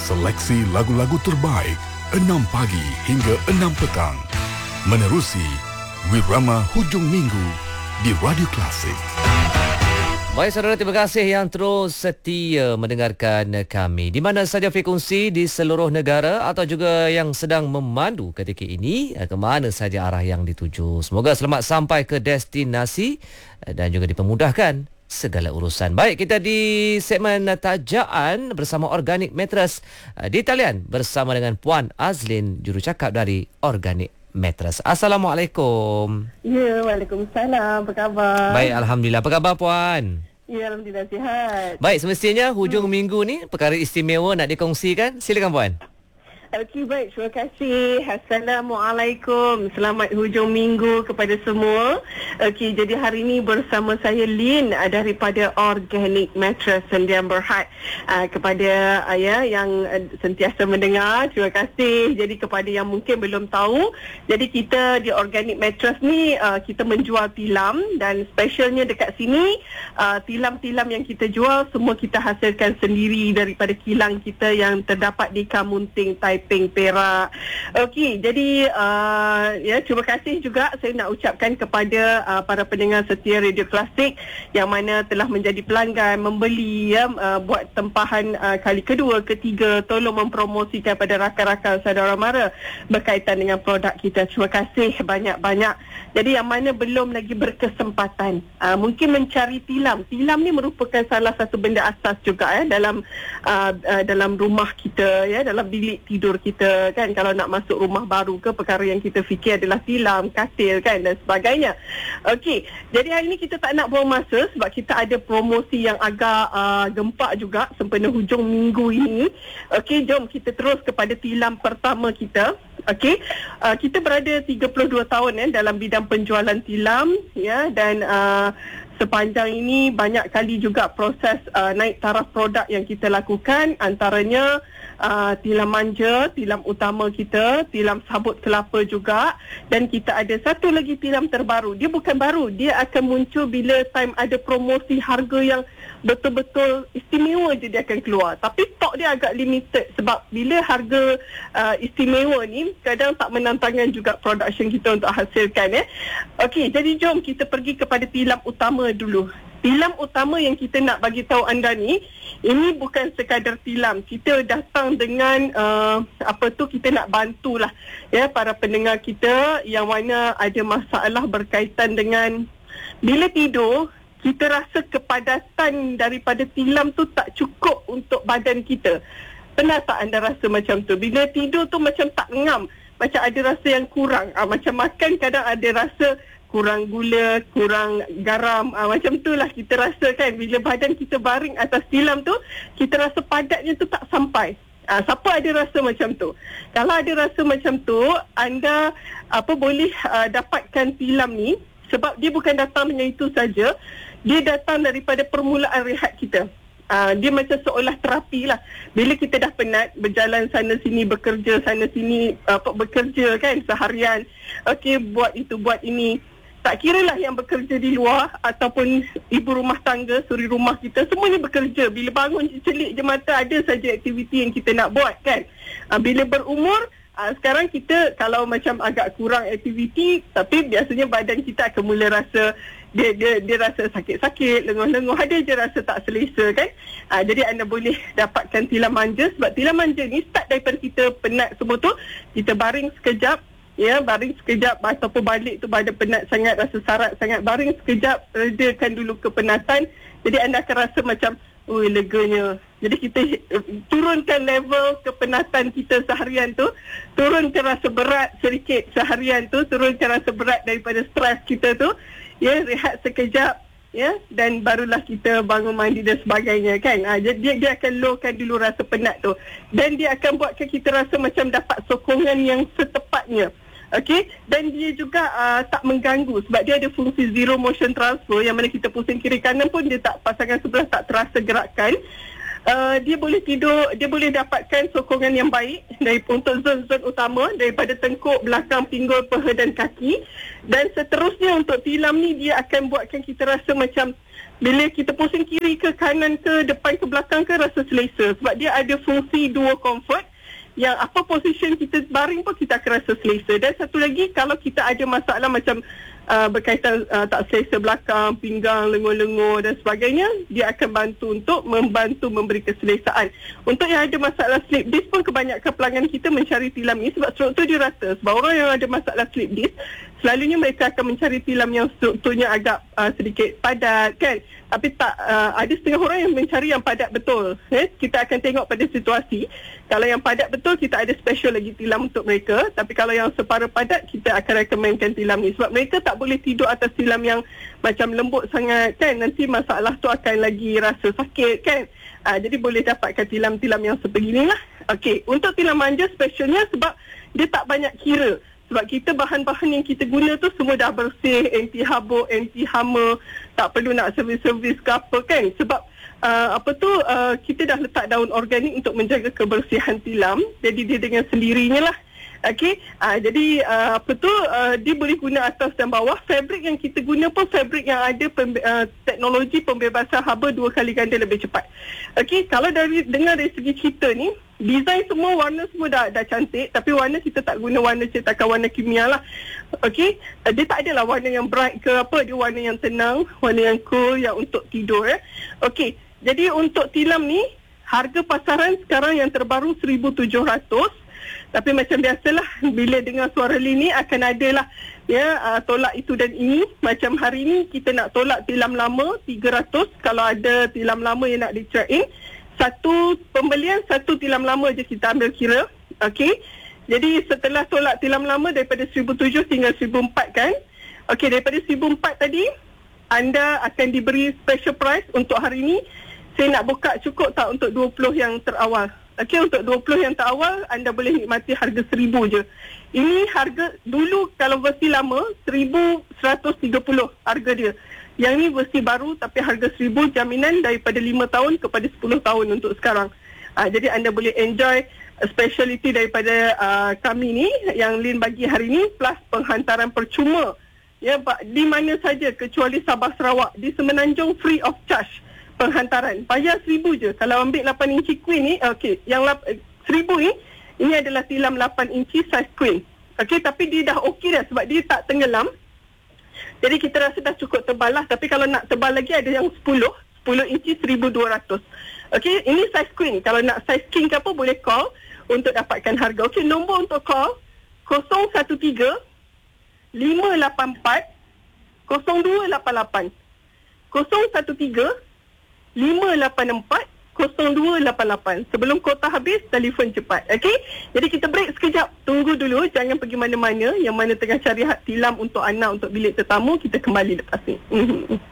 Seleksi lagu-lagu terbaik 6 pagi hingga 6 petang. Menerusi Wirama Hujung Minggu di Radio Klasik. Baik saudara, terima kasih yang terus setia mendengarkan kami di mana saja frekuensi di seluruh negara atau juga yang sedang memandu ketika ini, ke mana saja arah yang dituju. Semoga selamat sampai ke destinasi dan juga dipermudahkan segala urusan. Baik, kita di segmen tajaan bersama Organic Mattress di talian bersama dengan Puan Azlin, jurucakap dari Organic Mattress. Assalamualaikum. Ya, waalaikumsalam. Apa khabar? Baik, alhamdulillah. Apa khabar Puan? Ya, alhamdulillah sihat. Baik, semestinya hujung minggu ni perkara istimewa nak dikongsikan. Silakan Puan. Okey, baik. Terima kasih. Assalamualaikum. Selamat hujung minggu kepada semua. Okey, jadi hari ini bersama saya Lin daripada Organic Mattress Sendian Berhad. Kepada yang sentiasa mendengar, terima kasih. Jadi kepada yang mungkin belum tahu, jadi kita di Organic Mattress ni kita menjual tilam dan specialnya dekat sini tilam-tilam yang kita jual semua kita hasilkan sendiri daripada kilang kita yang terdapat di Kamunting, Taiping, Perak. Okey, jadi terima kasih juga saya nak ucapkan kepada para pendengar setia Radio Klasik yang mana telah menjadi pelanggan, membeli buat tempahan kali kedua, ketiga, tolong mempromosikan pada rakan-rakan saudara mara berkaitan dengan produk kita. Terima kasih banyak-banyak. Jadi yang mana belum lagi berkesempatan mungkin mencari tilam. Tilam ni merupakan salah satu benda asas juga dalam rumah kita, dalam bilik tidur kita kan. Kalau nak masuk rumah baru ke, perkara yang kita fikir adalah tilam, katil kan dan sebagainya. Okey, jadi hari ini kita tak nak buang masa sebab kita ada promosi yang agak gempak juga sempena hujung minggu ini. Okey, jom kita terus kepada tilam pertama kita. Okey, kita berada 32 tahun dalam bidang penjualan tilam dan sepanjang ini banyak kali juga proses naik taraf produk yang kita lakukan, antaranya tilam manja, tilam utama kita, tilam sabut kelapa juga, dan kita ada satu lagi tilam terbaru. Dia bukan baru, dia akan muncul bila time ada promosi harga yang betul-betul istimewa je dia akan keluar. Tapi stok dia agak limited sebab bila harga istimewa ni kadang tak menantangkan juga production kita untuk hasilkan. Okey, jadi jom kita pergi kepada tilam utama dulu. Tilam utama yang kita nak bagi tahu anda ni, ini bukan sekadar tilam. Kita datang dengan kita nak bantulah para pendengar kita yang mana ada masalah berkaitan dengan bila tidur, kita rasa kepadatan daripada tilam tu tak cukup untuk badan kita. Pernah tak anda rasa macam tu? Bila tidur tu macam tak ngam, macam ada rasa yang kurang. Macam makan kadang ada rasa kurang gula, kurang garam, macam itulah kita rasa kan. Bila badan kita baring atas tilam tu, kita rasa padatnya tu tak sampai. Siapa ada rasa macam tu? Kalau ada rasa macam tu, anda boleh dapatkan tilam ni sebab dia bukan datang dengan itu saja. Dia datang daripada permulaan rehat kita. Dia macam seolah terapi lah. Bila kita dah penat berjalan sana sini, bekerja sana sini, bekerja kan seharian, okey, buat itu buat ini, tak kira lah yang bekerja di luar ataupun ibu rumah tangga, suri rumah kita, semuanya bekerja. Bila bangun celik je mata, ada saja aktiviti yang kita nak buat kan. Bila berumur, sekarang kita kalau macam agak kurang aktiviti, tapi biasanya badan kita akan mula rasa dia rasa sakit-sakit, lenguh-lenguh, ada je rasa tak selesa kan. Jadi anda boleh dapatkan tilam manja sebab tilam manja ni start daripada kita penat semua tu, kita baring sekejap, baring sekejap ataupun balik tu badan penat sangat, rasa sarat sangat, baring sekejap, redakan dulu kepenatan. Jadi anda akan rasa macam leganya. Jadi kita turunkan level kepenatan kita seharian tu, turunkan rasa berat sedikit seharian tu, turunkan rasa berat daripada stres kita tu, rehat sekejap, dan barulah kita bangun mandi dan sebagainya kan. Jadi dia akan lowkan dulu rasa penat tu, dan dia akan buatkan kita rasa macam dapat sokongan yang setepatnya. Okey, dan dia juga tak mengganggu sebab dia ada fungsi zero motion transfer yang mana kita pusing kiri kanan pun dia tak, pasangan sebelah tak terasa gerakan. Dia boleh tidur, dia boleh dapatkan sokongan yang baik untuk zon-zon utama daripada tengkuk, belakang, pinggul, paha dan kaki. Dan seterusnya untuk tilam ni dia akan buatkan kita rasa macam bila kita pusing kiri ke kanan ke depan ke belakang ke rasa selesa, sebab dia ada fungsi dual comfort yang apa position kita baring pun kita akan rasa selesa. Dan satu lagi, kalau kita ada masalah macam berkaitan tak selesa belakang, pinggang, lengur-lengur dan sebagainya, dia akan membantu memberi keselesaan. Untuk yang ada masalah slip disc pun kebanyakan pelanggan kita mencari tilam ni sebab struktur dia rata. Sebab orang yang ada masalah slip disc selalunya mereka akan mencari tilam yang strukturnya agak sedikit padat kan. Tapi tak ada setengah orang yang mencari yang padat betul. Kita akan tengok pada situasi. Kalau yang padat betul, kita ada special lagi tilam untuk mereka. Tapi kalau yang separuh padat, kita akan rekomenkan tilam ni. Sebab mereka tak boleh tidur atas tilam yang macam lembut sangat kan. Nanti masalah tu akan lagi rasa sakit kan. Jadi boleh dapatkan tilam-tilam yang sebeginilah. Okey, untuk tilam manja specialnya sebab dia tak banyak kira. Sebab kita bahan-bahan yang kita guna tu semua dah bersih, anti habuk, anti hama, tak perlu nak servis-servis ke apa kan. Sebab kita dah letak daun organik untuk menjaga kebersihan tilam. Jadi dia dengan sendirinya lah. Okey, jadi dia boleh guna atas dan bawah. Fabrik yang kita guna pun fabrik yang ada teknologi pembebasan haba 2 kali ganda lebih cepat. Okey, kalau dari segi cerita ni, design semua, warna semua dah cantik, tapi warna kita tak guna warna cetakan warna kimia lah. Okey, dia tak adalah warna yang bright ke apa, dia warna yang tenang, warna yang cool, yang untuk tidur Okey, jadi untuk tilam ni harga pasaran sekarang yang terbaru 1,700. Tapi macam biasalah, bila dengar suara Lin ni akan adalah tolak itu dan ini. Macam hari ni kita nak tolak tilam lama 300. Kalau ada tilam lama yang nak di-check in, satu pembelian satu tilam lama je kita ambil kira. Okey, jadi setelah tolak tilam lama daripada 1,700 tinggal 1,400 kan. Okey, daripada 1,400 tadi anda akan diberi special price untuk hari ni. Saya nak buka cukup tak untuk 20 yang terawal. Okey, untuk 20 yang terawal anda boleh nikmati harga 1,000 je. Ini harga dulu kalau versi lama 1,130 harga dia. Yang ni versi baru tapi harga 1,000, jaminan daripada 5 tahun kepada 10 tahun untuk sekarang. Jadi anda boleh enjoy speciality daripada kami ni yang Lin bagi hari ni, plus penghantaran percuma. Ya, di mana saja kecuali Sabah Sarawak, di Semenanjung free of charge penghantaran. Bayar 1,000 je. Kalau ambil 8 inci queen ni, okey, yang 1,000 ni, ini adalah tilam 8 inci size queen. Okey, tapi dia dah okey dah sebab dia tak tenggelam. Jadi kita rasa dah cukup tebal lah. Tapi kalau nak tebal lagi ada yang 10 inci 1,200. Okey, ini size queen. Kalau nak size king ke apa, boleh call untuk dapatkan harga. Okey, nombor untuk call 013 584 0288 013 584 0288. Sebelum kota habis, telefon cepat. Okey? Jadi kita break sekejap. Tunggu dulu. Jangan pergi mana-mana. Yang mana tengah cari tilam untuk anak, untuk bilik tetamu. Kita kembali lepas ni.